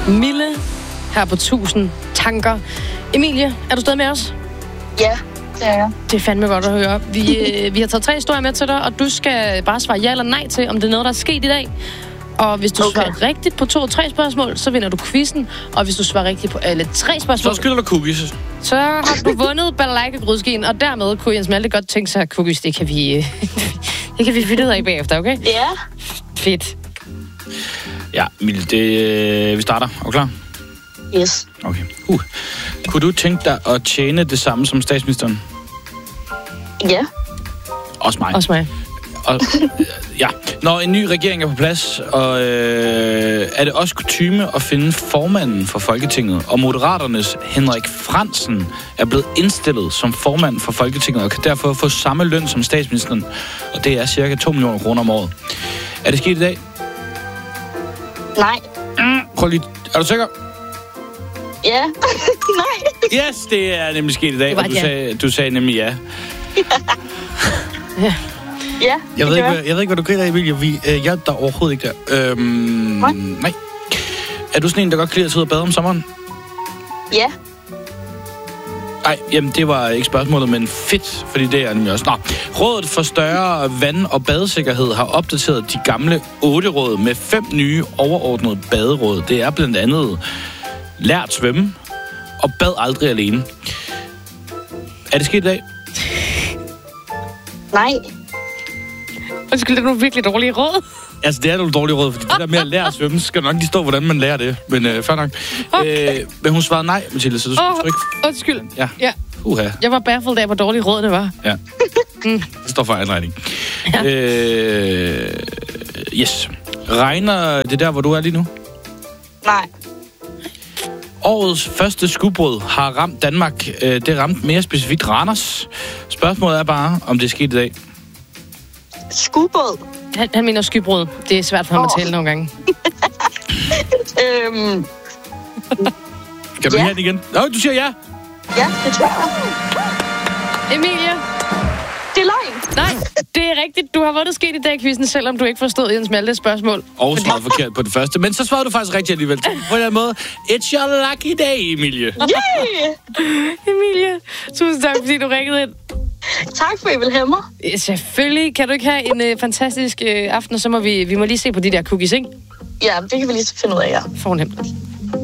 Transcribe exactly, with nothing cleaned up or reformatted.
Mille her på tusind tanker. Emilie, er du stadig med os? Ja, det er jeg. Det er fandme godt at høre. Vi, øh, vi har taget tre historier med til dig, og du skal bare svare ja eller nej til, om det er noget, der er sket i dag. Og hvis du okay. svarer rigtigt på to og tre spørgsmål, så vinder du quizzen. Og hvis du svarer rigtigt på alle tre spørgsmål, så skylder du cookies. Så har du vundet balalaika-grydskien, og dermed kunne Jens Malte godt tænke sig, at cookies, det kan vi, det kan vi finde ud af bagefter, okay? Ja. Fedt. Ja, Emilie, det, vi starter. Er du klar? Yes. Okay. Uh. Kunne du tænke dig at tjene det samme som statsministeren? Ja. Også mig. Også mig. Og, ja, når en ny regering er på plads, og, øh, er det også kutyme at finde formanden for Folketinget, og Moderaternes Henrik Fransen er blevet indstillet som formand for Folketinget, og kan derfor få samme løn som statsministeren, og det er cirka to millioner kroner om året. Er det sket i dag? Nej. Mm, prøv lige. Er du sikker? Ja. Nej. Yes, det er nemlig sket i dag, og du, ja. sagde, du sagde nemlig ja. Ja. Ja, jeg ved, ikke, hvad, jeg ved ikke, hvad du griner af, Emilie. Vi øh, hjalp dig overhovedet ikke der. Øhm, nej. nej. Er du sådan en, der godt kan lide at tage ud og bade om sommeren? Ja. Nej, jamen det var ikke spørgsmålet, men fedt, fordi det er nemlig også. Nå, Rådet for Større Vand- og Badesikkerhed har opdateret de gamle otte råd med fem nye overordnede baderåd. Det er blandt andet lært svømme og bad aldrig alene. Er det sket i dag? Nej. Undskyld, det er nogle virkelig dårlige råd. Altså, det er nogle dårlige råd, fordi det der med at lære at svømme, skal nok lige stå, hvordan man lærer det. Men øh, fair nok. Okay. Øh, men hun svarede nej, Mathilde, så du skal oh, ikke... Undskyld. Ja. ja. Uha. Jeg var baffled af, hvor dårlige rådene var. Ja. mm. Det står for anregning. Ja. Øh, yes. Regner det der, hvor du er lige nu? Nej. Årets første skudbrud har ramt Danmark. Det ramte mere specifikt Randers. Spørgsmålet er bare, om det er sket i dag. Skudbrud? Han, han mener skybrud. Det er svært for ham oh. at tælle nogle gange. øhm... Kan du ja. have den igen? Nå, du siger ja. Ja, det tror jeg. Emilie? Det er løgn. Nej, det er rigtigt. Du har vundet sket i dag, quizzen, selvom du ikke forstod Jens Maltes spørgsmål. Og svarede forkert på det første. Men så svarede du faktisk rigtigt alligevel. På den måde, it's your lucky day, Emilie. Yeah! Emilie, tusind tak, fordi du ringede ind. Tak for, at I vil have mig. Selvfølgelig. Kan du ikke have en øh, fantastisk øh, aften, og så må vi, vi må lige se på de der cookies, ikke? Ja, det kan vi lige finde ud af, ja. Fornemt.